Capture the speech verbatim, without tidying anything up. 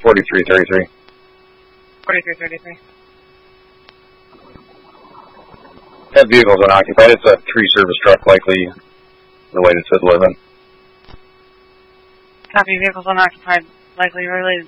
forty-three thirty-three. forty-three thirty-three. That vehicle's unoccupied. It's a tree service truck, likely related to the living. Copy. Vehicles unoccupied, likely related